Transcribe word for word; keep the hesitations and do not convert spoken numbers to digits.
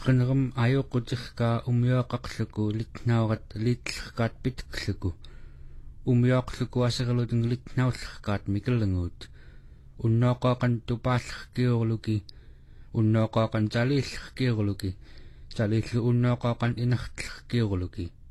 qinneram ayoqqutirkaa umioqaqluku litnaurat liitlerkaat pitkluku umioqluku aserlutin litnaullerkaat mikellenguut unnooqoqan tupaallerkiurluki unnooqoqan taliillerkiurluki taliillu unnooqoqan inertlerkiurluki